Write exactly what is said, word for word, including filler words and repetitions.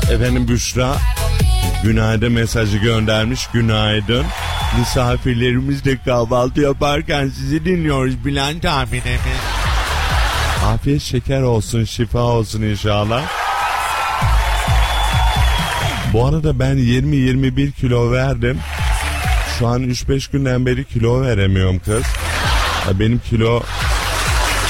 Efendim Büşra günaydın mesajı göndermiş. Günaydın. Misafirlerimiz de kahvaltı yaparken sizi dinliyoruz Bülent abimiz. Afiyet şeker olsun, şifa olsun inşallah. Bu arada ben yirmi yirmi bir kilo verdim. Şu an üç beş günden beri kilo veremiyorum kız. Benim kilo